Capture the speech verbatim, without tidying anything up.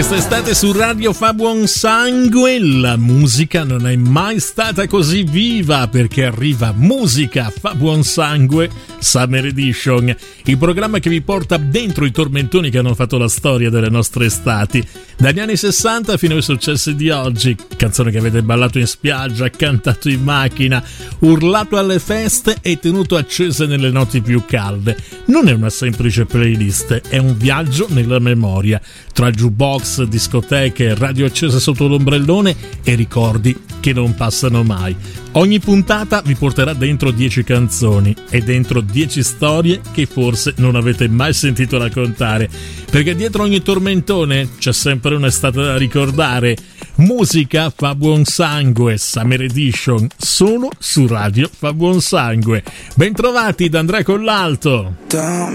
Quest'estate su Radio fa buon sangue, la musica non è mai stata così viva perché arriva Musica fa buon sangue Summer Edition, il programma che vi porta dentro i tormentoni che hanno fatto la storia delle nostre estati, dagli anni sessanta fino ai successi di oggi, canzoni che avete ballato in spiaggia, cantato in macchina, urlato alle feste e tenuto accese nelle notti più calde. Non è una semplice playlist, è un viaggio nella memoria, tra jukebox, discoteche, radio accese sotto l'ombrellone e ricordi che non passano mai. Ogni puntata vi porterà dentro dieci canzoni e dentro dieci storie che forse non avete mai sentito raccontare, perché dietro ogni tormentone c'è sempre un'estate da ricordare. Musica fa buon sangue, Summer Edition, solo su Radio fa buon sangue. Bentrovati da Andrea Collalto.